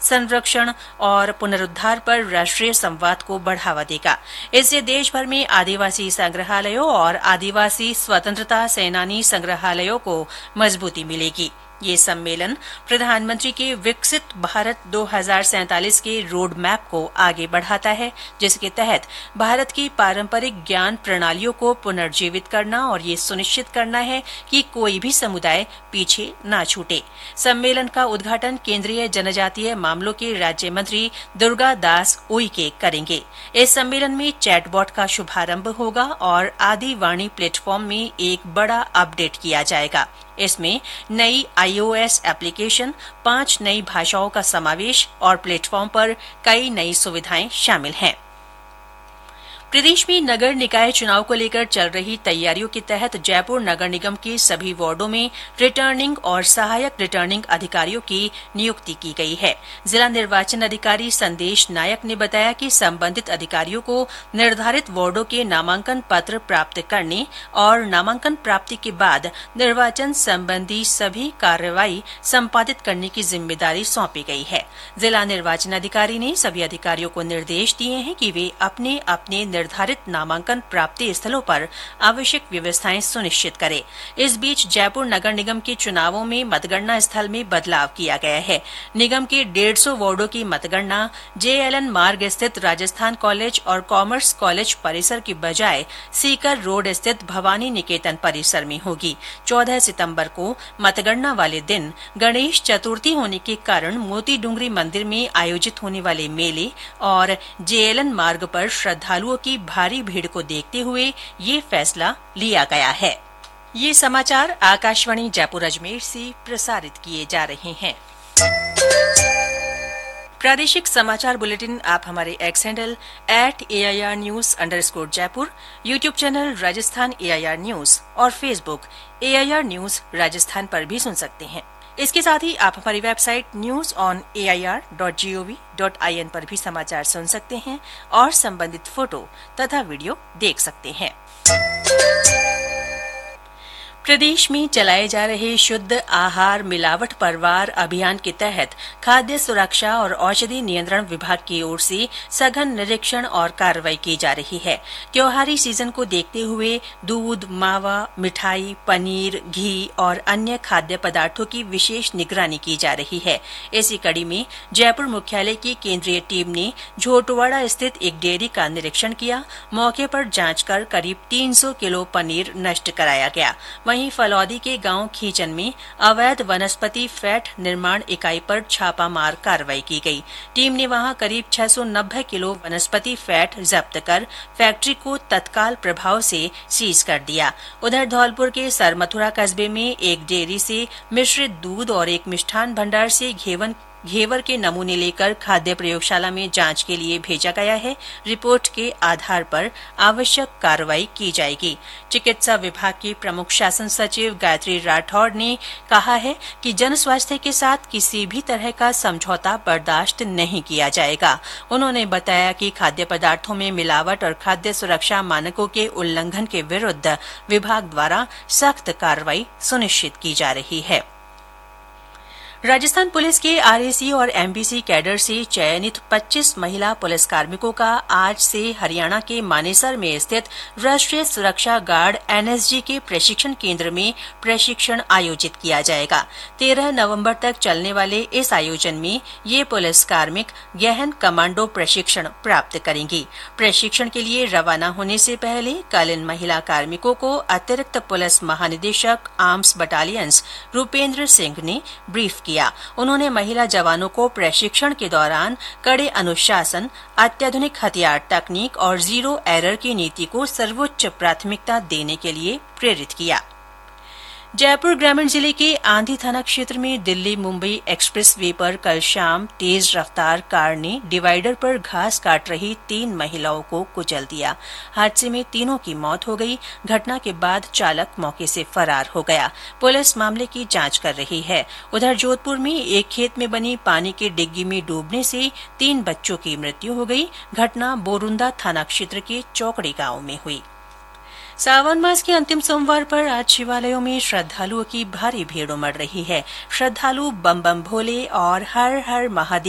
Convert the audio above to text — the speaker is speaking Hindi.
संरक्षण और पुनरुद्धार पर राष्ट्रीय संवाद को बढ़ावा देगा। इससे देश भर में आदिवासी संग्रहालयों और आदिवासी स्वतंत्रता सेनानी संग्रहालयों को मजबूती मिलेगी। ये सम्मेलन प्रधानमंत्री के विकसित भारत 2047 के रोड मैप को आगे बढ़ाता है, जिसके तहत भारत की पारंपरिक ज्ञान प्रणालियों को पुनर्जीवित करना और ये सुनिश्चित करना है कि कोई भी समुदाय पीछे न छूटे। सम्मेलन का उद्घाटन केंद्रीय जनजातीय मामलों के राज्य मंत्री दुर्गा दास उइके करेंगे। इस सम्मेलन में चैटबॉट का शुभारंभ होगा और आदिवाणी प्लेटफॉर्म में एक बड़ा अपडेट किया जाएगा। इसमें नई iOS एप्लीकेशन, 5 नई भाषाओं का समावेश और प्लेटफॉर्म पर कई नई सुविधाएं शामिल हैं। प्रदेश में नगर निकाय चुनाव को लेकर चल रही तैयारियों के तहत जयपुर नगर निगम के सभी वार्डों में रिटर्निंग और सहायक रिटर्निंग अधिकारियों की नियुक्ति की गई है। जिला निर्वाचन अधिकारी संदेश नायक ने बताया कि संबंधित अधिकारियों को निर्धारित वार्डों के नामांकन पत्र प्राप्त करने और नामांकन प्राप्ति के बाद निर्वाचन संबंधी सभी कार्रवाई संपादित करने की जिम्मेदारी सौंपी गई है। जिला निर्वाचन अधिकारी ने सभी अधिकारियों को निर्देश दिए हैं कि वे अपने अपने निर्धारित नामांकन प्राप्ति स्थलों पर आवश्यक व्यवस्थाएं सुनिश्चित करें। इस बीच जयपुर नगर निगम के चुनावों में मतगणना स्थल में बदलाव किया गया है। निगम के 150 वार्डों की मतगणना JLN मार्ग स्थित राजस्थान कॉलेज और कॉमर्स कॉलेज परिसर की बजाय सीकर रोड स्थित भवानी निकेतन परिसर में होगी। 14 सितंबर को मतगणना वाले दिन गणेश चतुर्थी होने के कारण मोती डूंगरी मंदिर में आयोजित होने वाले मेले और JLN मार्ग पर श्रद्धालुओं की भारी भीड़ को देखते हुए ये फैसला लिया गया है। ये समाचार आकाशवाणी जयपुर अजमेर से प्रसारित किए जा रहे हैं। प्रादेशिक समाचार बुलेटिन आप हमारे x handle @AIR News_जयपुर, YouTube channel Rajasthan AIR News और फेसबुक AIR News राजस्थान पर भी सुन सकते हैं। इसके साथ ही आप हमारी वेबसाइट newsonair.gov.in पर भी समाचार सुन सकते हैं और संबंधित फोटो तथा वीडियो देख सकते हैं। प्रदेश में चलाए जा रहे शुद्ध आहार मिलावट परवार अभियान के तहत खाद्य सुरक्षा और औषधि नियंत्रण विभाग की ओर से सघन निरीक्षण और कार्रवाई की जा रही है। त्योहारी सीजन को देखते हुए दूध, मावा, मिठाई, पनीर, घी और अन्य खाद्य पदार्थों की विशेष निगरानी की जा रही है। इसी कड़ी में जयपुर मुख्यालय की केंद्रीय टीम ने झोटवाड़ा स्थित एक डेयरी का निरीक्षण किया। मौके पर जांच कर करीब 300 किलो पनीर नष्ट कराया गया। वहीं फलौदी के गांव खींचन में अवैध वनस्पति फैट निर्माण इकाई पर छापामार कार्रवाई की गई। टीम ने वहां करीब 690 किलो वनस्पति फैट जब्त कर फैक्ट्री को तत्काल प्रभाव से सीज कर दिया। उधर धौलपुर के सरमथुरा कस्बे में एक डेयरी से मिश्रित दूध और एक मिष्ठान भंडार से घेवर के नमूने लेकर खाद्य प्रयोगशाला में जांच के लिए भेजा गया है। रिपोर्ट के आधार पर आवश्यक कार्रवाई की जाएगी। चिकित्सा विभाग की प्रमुख शासन सचिव गायत्री राठौड़ ने कहा है कि जन स्वास्थ्य के साथ किसी भी तरह का समझौता बर्दाश्त नहीं किया जाएगा। उन्होंने बताया कि खाद्य पदार्थों में मिलावट और खाद्य सुरक्षा मानकों के उल्लंघन के विरुद्ध विभाग द्वारा सख्त कार्रवाई सुनिश्चित की जा रही है। राजस्थान पुलिस के RAC और MBC कैडर से चयनित 25 महिला पुलिस कार्मिकों का आज से हरियाणा के मानेसर में स्थित राष्ट्रीय सुरक्षा गार्ड NSG के प्रशिक्षण केंद्र में प्रशिक्षण आयोजित किया जाएगा। 13 नवंबर तक चलने वाले इस आयोजन में ये पुलिस कार्मिक गहन कमांडो प्रशिक्षण प्राप्त करेंगी। प्रशिक्षण के लिए रवाना होने से पहले कल इन महिला कार्मिकों को अतिरिक्त पुलिस महानिदेशक आर्म्स बटालियंस रूपेंद्र सिंह ने ब्रीफ किया। उन्होंने महिला जवानों को प्रशिक्षण के दौरान कड़े अनुशासन, अत्याधुनिक हथियार तकनीक और जीरो एरर की नीति को सर्वोच्च प्राथमिकता देने के लिए प्रेरित किया। जयपुर ग्रामीण जिले के आंधी थाना क्षेत्र में दिल्ली मुंबई एक्सप्रेस वे पर कल शाम तेज रफ्तार कार ने डिवाइडर पर घास काट रही 3 महिलाओं को कुचल दिया। हादसे में तीनों की मौत हो गई। घटना के बाद चालक मौके से फरार हो गया। पुलिस मामले की जांच कर रही है। उधर जोधपुर में एक खेत में बनी पानी की डिग्गी में डूबने से 3 बच्चों की मृत्यु हो गई। घटना बोरुंदा थाना क्षेत्र के चौकड़ी गांव में हुई। सावन मास के अंतिम सोमवार पर आज शिवालयों में श्रद्धालुओं की भारी भीड़ उमड़ रही है। श्रद्धालु बम बम भोले और हर हर महादेव